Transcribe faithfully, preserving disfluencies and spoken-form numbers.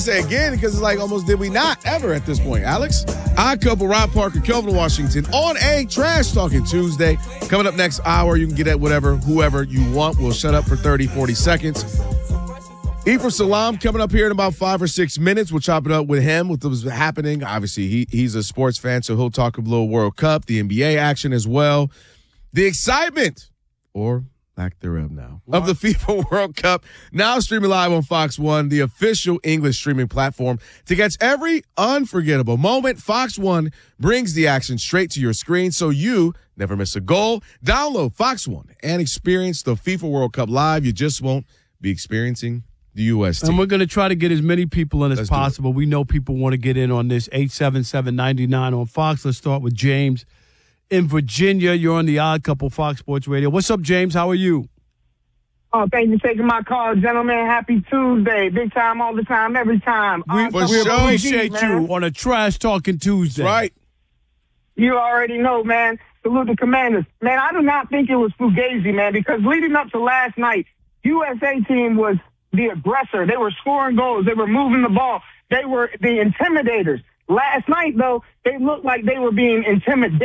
say again because it's like almost did we not ever at this point, Alex? Odd Couple, Rob Parker, Kelvin Washington on a Trash Talking Tuesday. Coming up next hour, you can get at whatever, whoever you want. We'll shut up for thirty, forty seconds. Ephraim Salaam coming up here in about five or six minutes. We'll chop it up with him, what was happening. Obviously, he he's a sports fan, so he'll talk a little World Cup, the N B A action as well. The excitement, or lack thereof now, what? of the FIFA World Cup, now streaming live on Fox One, the official English streaming platform. To catch every unforgettable moment, Fox One brings the action straight to your screen so you never miss a goal. Download Fox One and experience the FIFA World Cup live. You just won't be experiencing the U S team. And we're going to try to get as many people in as Let's possible. We know people want to get in on this. eight seven seven, nine nine on Fox. Let's start with James in Virginia. You're on the Odd Couple Fox Sports Radio. What's up, James? How are you? Oh, thank you for taking my call, gentlemen. Happy Tuesday. Big time, all the time, every time. We, Odd we Couple appreciate T V, man. you on a Trash Talking Tuesday. Right. You already know, man. Salute the Commanders. Man, I do not think it was Fugazi, man, because leading up to last night, U S A team was the aggressor. They were scoring goals. They were moving the ball. They were the intimidators. Last night, though, they looked like they were being intimidated.